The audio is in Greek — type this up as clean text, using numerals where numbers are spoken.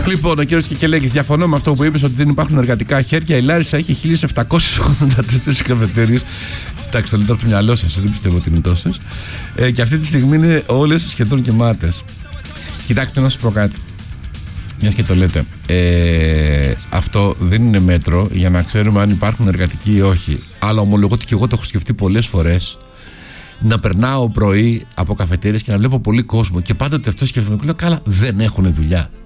Λοιπόν, ο κύριος Κικελέγης, διαφωνώ με αυτό που είπες ότι δεν υπάρχουν εργατικά χέρια. Η Λάρισα έχει 1784 καφετέριες. Εντάξει, το λέτε από το μυαλό σας, δεν πιστεύω ότι είναι τόσες. Και αυτή τη στιγμή είναι όλες σχεδόν γεμάτες. Κοιτάξτε, να σας πω κάτι. Μιας και το λέτε, αυτό δεν είναι μέτρο για να ξέρουμε αν υπάρχουν εργατικοί ή όχι. Αλλά ομολογώ ότι και εγώ το έχω σκεφτεί πολλές φορές. Να περνάω πρωί από καφετέρειες και να βλέπω πολύ κόσμο. Και πάντοτε αυτό σκέφτομαι και λέω, καλά, δεν έχουν δουλειά.